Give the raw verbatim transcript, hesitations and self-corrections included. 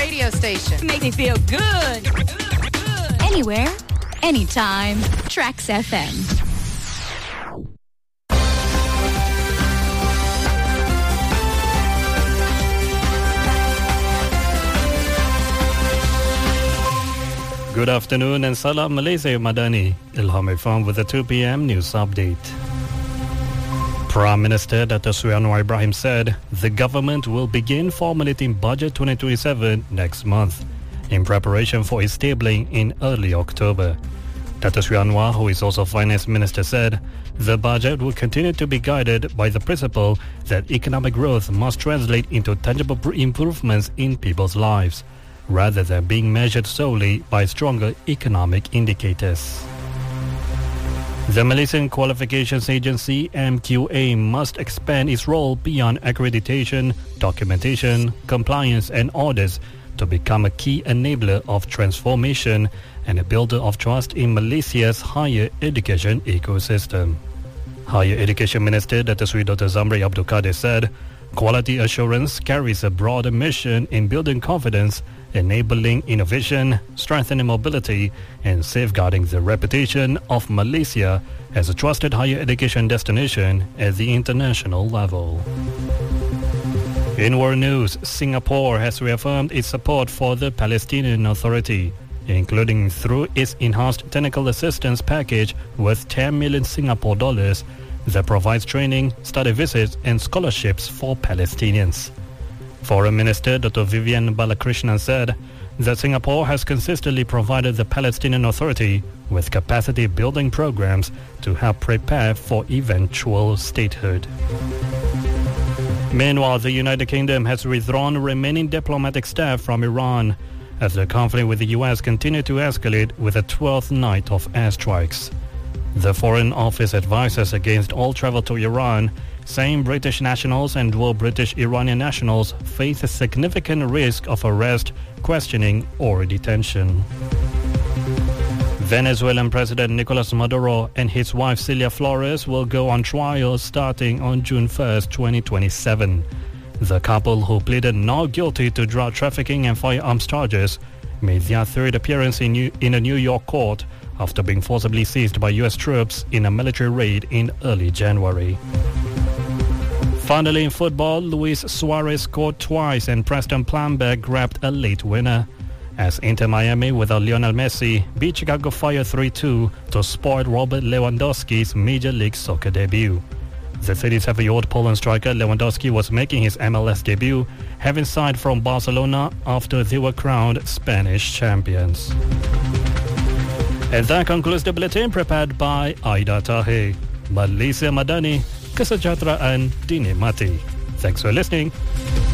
radio station. Make me feel good. good. Anywhere, anytime. Trax F M. Good afternoon and Salam Malaysia Madani. Ilham Irfan with the two p.m. news update. Prime Minister Dato Sri Anwar Ibrahim said the government will begin formulating Budget twenty twenty-seven next month in preparation for its tabling in early October. Dato Sri Anwar, who is also Finance Minister, said the budget will continue to be guided by the principle that economic growth must translate into tangible improvements in people's lives, rather than being measured solely by stronger economic indicators. The Malaysian Qualifications Agency M Q A must expand its role beyond accreditation, documentation, compliance and audits to become a key enabler of transformation and a builder of trust in Malaysia's higher education ecosystem. Higher Education Minister Dato Sri Doctor Zamri Abdul Kadir said, quality assurance carries a broader mission in building confidence, enabling innovation, strengthening mobility, and safeguarding the reputation of Malaysia as a trusted higher education destination at the international level. In world news, Singapore has reaffirmed its support for the Palestinian Authority, including through its enhanced technical assistance package worth ten million Singapore dollars that provides training, study visits, and scholarships for Palestinians. Foreign Minister Doctor Vivian Balakrishnan said that Singapore has consistently provided the Palestinian Authority with capacity-building programs to help prepare for eventual statehood. Meanwhile, the United Kingdom has withdrawn remaining diplomatic staff from Iran as the conflict with the U S continued to escalate with a twelfth night of airstrikes. The Foreign Office advises against all travel to Iran, saying British nationals and dual British-Iranian nationals face a significant risk of arrest, questioning or detention. Venezuelan President Nicolas Maduro and his wife Celia Flores will go on trial starting on June first, twenty twenty-seven. The couple, who pleaded not guilty to drug trafficking and firearms charges, made their third appearance in, New- in a New York court after being forcibly seized by U S troops in a military raid in early January. Finally, in football, Luis Suarez scored twice and Preston Plumberg grabbed a late winner as Inter Miami, without Lionel Messi, beat Chicago Fire three two to spoil Robert Lewandowski's Major League Soccer debut. The thirty-seven-year-old Poland striker Lewandowski was making his M L S debut, having signed from Barcelona after they were crowned Spanish champions. And that concludes the bulletin prepared by Aida Tahe. Malaysia Madani, kesejahteraan dinikmati. Thanks for listening.